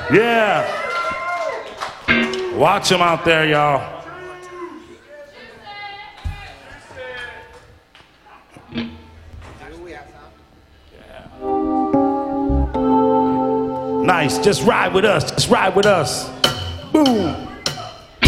Yeah. Watch them out there, y'all. Nice, just ride with us, just ride with us. Boom.